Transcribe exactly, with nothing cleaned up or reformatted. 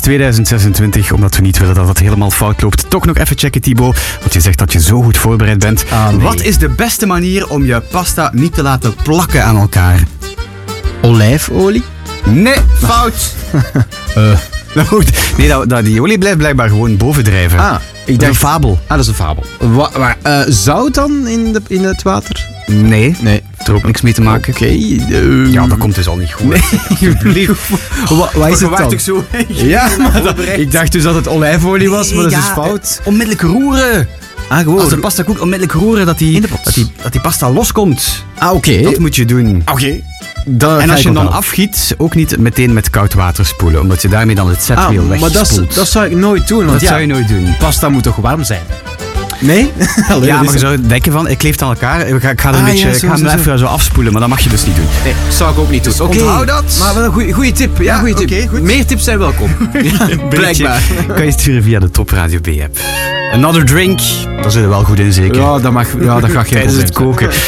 tweeduizend zesentwintig, omdat we niet willen dat het helemaal fout loopt. Toch nog even checken, Thibaut, want je zegt dat je zo goed voorbereid bent. Ah, nee. Wat is de beste manier om je pasta niet te laten plakken aan elkaar? Olijfolie? Nee, fout. uh. Nou goed, nee, dat, dat, die olie blijft blijkbaar gewoon bovendrijven. Ah, ik Dat dacht... is een fabel. Ah, dat is een fabel. Wa- maar, uh, zout dan in, de, in het water? Nee, Nee. heeft er ook niks mee te maken. Oké. uh, Ja, dat komt dus al niet goed. Nee. Alsjeblieft. Wat, wat is Je het waart dan? ook zo... Ja, maar dat, ik dacht dus dat het olijfolie was, maar dat is Ja, dus fout. eh, Onmiddellijk roeren. Ah, gewoon. Als de pasta kookt, onmiddellijk roeren dat die, In de pot. dat die, dat die pasta loskomt. Ah, oké. Dat moet je doen. Oké. En als je hem dan afgiet, ook niet meteen met koud water spoelen. Omdat je daarmee dan het zetmeel Ah, maar wegspoelt. dat, dat zou ik nooit doen. Want Dat ja, zou je nooit doen. pasta moet toch warm zijn? Nee? Allee, Ja, dat maar is- je zou denken van, ik kleef aan elkaar. Ik ga, ik ga, er een Ah, beetje, ja, ik zo, ga hem zo, zo. even zo afspoelen, maar dat mag je dus niet doen. Nee, zou ik ook niet doen. Dus Oké. onthoud dat. Maar wel een goede tip. Ja, Ja, goeie tip. oké, goed. Meer tips zijn welkom. Ja, blijkbaar. Kan je sturen via de Top Radio B-app. Another drink, daar zit er wel goed in zeker. Ja, dat mag. Ja, dat gaat geen Tijdens probleem het zijn. koken.